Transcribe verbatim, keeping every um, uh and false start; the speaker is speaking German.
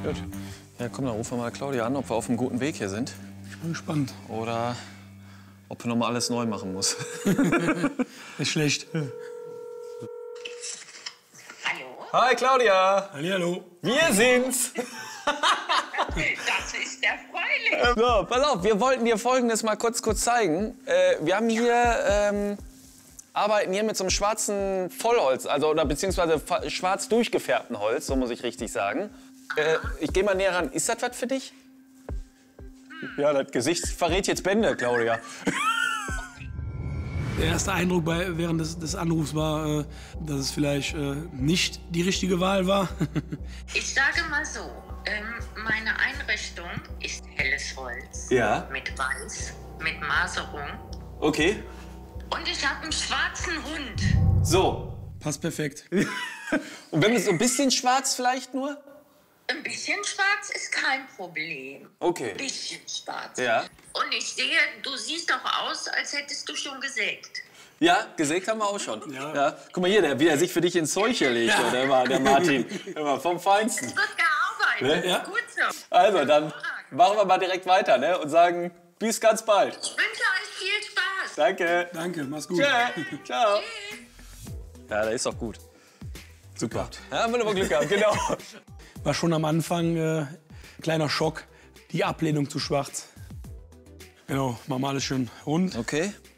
Gut. Ja, komm, dann rufen wir mal Claudia an, ob wir auf einem guten Weg hier sind. Ich bin gespannt. Oder ob wir noch mal alles neu machen muss. Ist schlecht. Hallo? Hi, Claudia. Hallihallo. Wir sind's. Das ist der Freilich. So, pass auf, wir wollten dir Folgendes mal kurz, kurz zeigen. Äh, wir haben hier, ähm, arbeiten hier mit so einem schwarzen Vollholz, also oder beziehungsweise schwarz durchgefärbten Holz, so muss ich richtig sagen. Äh, ich gehe mal näher ran. Ist das was für dich? Ja, das Gesicht verrät jetzt Bände, Claudia. Der erste Eindruck bei, während des, des Anrufs war, äh, dass es vielleicht äh, nicht die richtige Wahl war. Ich sage mal so, ähm, meine Einrichtung ist helles Holz. Ja. Mit Weiß, mit Maserung. Okay. Und ich habe einen schwarzen Hund. So. Passt perfekt. Und wenn es so ein bisschen schwarz vielleicht nur? Ein bisschen schwarz ist kein Problem. Okay. Ein bisschen schwarz. Ja. Und ich sehe, du siehst doch aus, als hättest du schon gesägt. Ja, gesägt haben wir auch schon. Ja. Ja. Guck mal hier, der, wie er sich für dich ins Zeug legt, ja. der, der Martin. Immer vom Feinsten. Es wird gearbeitet. Ne? Ja. Gut so. Also, dann machen wir mal direkt weiter, ne? Und sagen, bis ganz bald. Ich wünsche euch viel Spaß. Danke. Danke, mach's gut. Tschö. Ciao. Ja, der ist doch gut. Super. Ja, haben wir nochmal Glück gehabt, genau. War schon am Anfang äh, kleiner Schock, die Ablehnung zu schwarz. Genau, machen wir alles schön rund. Okay.